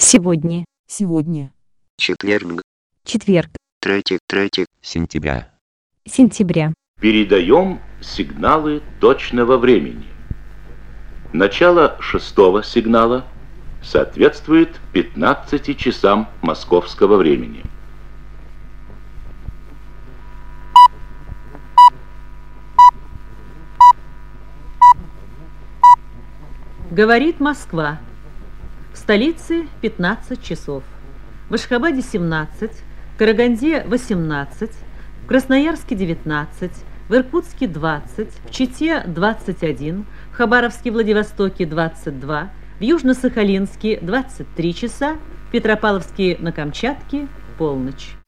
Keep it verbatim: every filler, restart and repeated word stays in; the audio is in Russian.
Сегодня. Сегодня. Четверг. Четверг. Третий, третий. Сентября. Сентября. Передаем сигналы точного времени. Начало шестого сигнала соответствует пятнадцати часам московского времени. Говорит Москва. В столице пятнадцать часов. В Ашхабаде семнадцать, в Караганде восемнадцать, в Красноярске девятнадцать, в Иркутске двадцать, в Чите двадцать один, в Хабаровске, Владивостоке двадцать два, в Южно-Сахалинске двадцать три часа, в Петропавловске на Камчатке полночь.